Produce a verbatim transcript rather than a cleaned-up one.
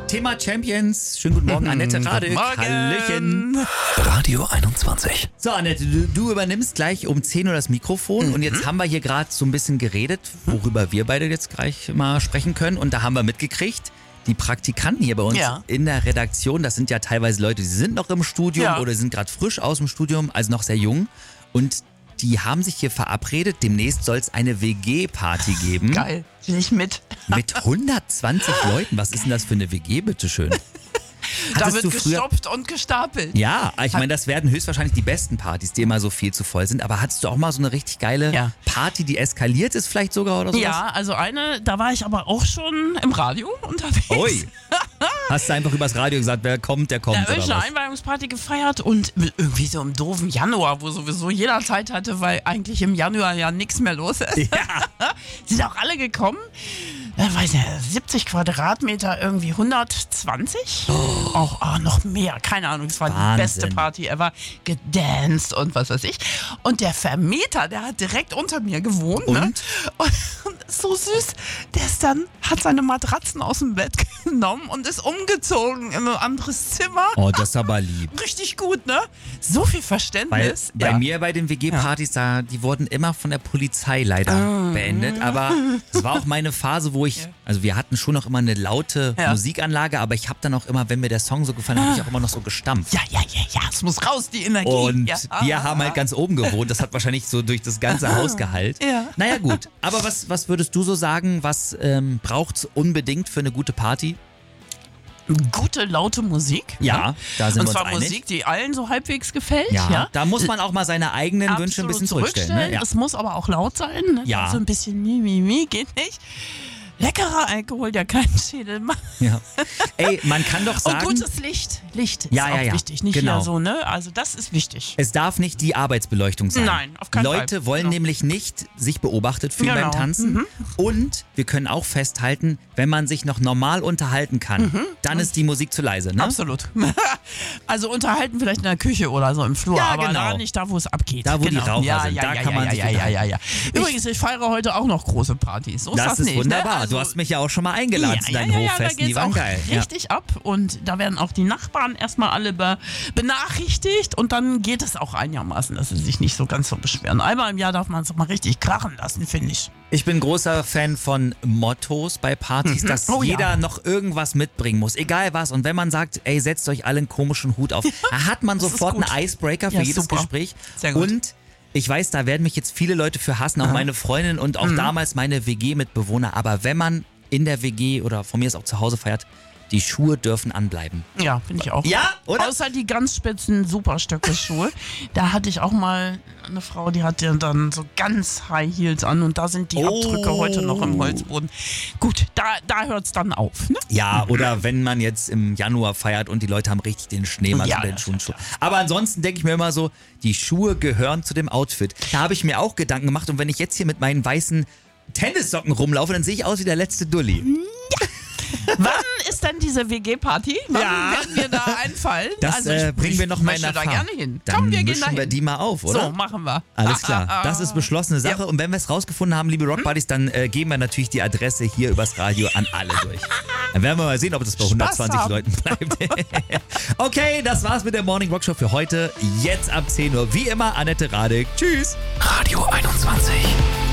Thema Champions. Schönen guten Morgen, Annette Radek. Hallöchen. Radio einundzwanzig. So, Annette, du, du übernimmst gleich um zehn Uhr das Mikrofon. Mhm. Und jetzt haben wir hier gerade so ein bisschen geredet, worüber wir beide jetzt gleich mal sprechen können. Und da haben wir mitgekriegt, die Praktikanten hier bei uns ja. in der Redaktion, das sind ja teilweise Leute, die sind noch im Studium ja. oder sind gerade frisch aus dem Studium, also noch sehr jung. Und die haben sich hier verabredet, demnächst soll es eine W G-Party geben. Geil, will ich mit. Mit hundertzwanzig Leuten. Was ist denn das für eine W G, bitteschön? Da wird gestopft und gestapelt. Ja, ich meine, das werden höchstwahrscheinlich die besten Partys, die immer so viel zu voll sind. Aber hattest du auch mal so eine richtig geile ja. Party, die eskaliert ist vielleicht sogar oder sowas? Ja, also eine, da war ich aber auch schon im Radio unterwegs. Ui. Hast du einfach übers Radio gesagt, wer kommt, der kommt, Da habe ich oder eine was? Einweihungsparty gefeiert und irgendwie so im doofen Januar, wo sowieso jeder Zeit hatte, weil eigentlich im Januar ja nichts mehr los ist. Ja. Sind auch alle gekommen. Äh, weiß nicht, siebzig Quadratmeter, irgendwie hundertzwanzig. Oh. Auch oh, noch mehr, keine Ahnung. Es war Wahnsinn. Die beste Party ever. Gedanced und was weiß ich. Und der Vermieter, der hat direkt unter mir gewohnt. Und? Ne? Und, und so süß. Der ist dann, hat seine Matratzen aus dem Bett genommen und ist umgezogen in ein anderes Zimmer. Oh, das ist aber lieb. Richtig gut, ne? So viel Verständnis. Weil ja. bei mir bei den W G-Partys, da, die wurden immer von der Polizei leider ah. beendet. Aber es war auch meine Phase, wo ich, also wir hatten schon noch immer eine laute ja. Musikanlage, aber ich habe dann auch immer, wenn mir der Song so gefallen hat, habe ich auch immer noch so gestampft. Ja, ja, ja, ja, es muss raus, die Energie. Und ja. wir haben halt ganz oben gewohnt. Das hat wahrscheinlich so durch das ganze Haus gehalten. Ja. Naja, gut. Aber was, was würdest du so sagen, was ähm, braucht es unbedingt für eine gute Party? Gute, laute Musik. Ja, da sind Und wir uns zwar einig. Musik, die allen so halbwegs gefällt. Ja, Ja, da muss man auch mal seine eigenen Absolut Wünsche ein bisschen zurückstellen. Ne? Ja. Es muss aber auch laut sein. Ne? Ja. So ein bisschen mi, mi, mi, geht nicht. Leckerer Alkohol, der keinen Schädel macht. Ja. Ey, man kann doch sagen... Und gutes Licht. Licht ist Ja, auch ja, ja. wichtig. Nicht Genau. hier so, ne? Also das ist wichtig. Es darf nicht die Arbeitsbeleuchtung sein. Nein, auf keinen Fall. Leute wollen Genau. nämlich nicht sich beobachtet fühlen Genau. beim Tanzen. Mhm. Und wir können auch festhalten, wenn man sich noch normal unterhalten kann, Mhm. dann ist die Musik zu leise, ne? Absolut. Also unterhalten vielleicht in der Küche oder so im Flur, Ja, aber genau. da nicht da, wo es abgeht. Da, wo genau. die Raucher ja, sind, ja, da ja, kann ja, man sich ja, ja, ja, ja. unterhalten. Übrigens, ich feiere heute auch noch große Partys. So ist Das das ist nicht, wunderbar. Ne? Also, du hast mich ja auch schon mal eingeladen ja, zu ja, deinen ja, ja, da Hochfesten. geht's Die waren auch geil. Ja. richtig ab und da werden auch die Nachbarn erstmal alle be benachrichtigt und dann geht es auch einigermaßen, dass sie sich nicht so ganz so beschweren. Einmal im Jahr darf man es doch mal richtig krachen lassen, finde ich. Ich bin großer Fan von Mottos bei Partys, Mhm. dass Oh, ja. jeder noch irgendwas mitbringen muss, egal was. Und wenn man sagt, ey, setzt euch alle einen komischen Hut auf, da hat man Das ist sofort gut. einen Icebreaker für Ja, jedes super. Gespräch. Sehr gut. Und ich weiß, da werden mich jetzt viele Leute für hassen, auch Aha. meine Freundin und auch Mhm. damals meine W G-Mitbewohner. Aber wenn man in der W G oder von mir ist auch zu Hause feiert, die Schuhe dürfen anbleiben. Ja, finde ich auch. Ja, oder? Außer die ganz spitzen Superstöcke-Schuhe. Da hatte ich auch mal eine Frau, die hatte dann so ganz High Heels an und da sind die Oh. Abdrücke heute noch im Holzboden. Gut, da, da hört es dann auf. Ne? Ja, oder wenn man jetzt im Januar feiert und die Leute haben richtig den Schneemann Ja, unter den das Schuhen. ist klar. Aber ansonsten denke ich mir immer so, die Schuhe gehören zu dem Outfit. Da habe ich mir auch Gedanken gemacht und wenn ich jetzt hier mit meinen weißen Tennissocken rumlaufe, dann sehe ich aus wie der letzte Dulli. Wann ist denn diese W G-Party? Wann Ja. werden wir da einfallen? Das Also ich- äh, bringen wir noch mal in möchte da Erfahrung. gerne hin. Dann Komm, wir gehen mischen da wir hin. die mal auf, oder? So, machen wir. Alles Ah, klar, ah, ah. das ist beschlossene Sache. Ja. Und wenn wir es rausgefunden haben, liebe Rock Buddies, dann äh, geben wir natürlich die Adresse hier übers Radio an alle durch. Dann werden wir mal sehen, ob das bei hundertzwanzig haben. Leuten bleibt. Okay, das war's mit der Morning Rock Show für heute. Jetzt ab zehn Uhr, wie immer, Annette Radek. Tschüss. Radio einundzwanzig.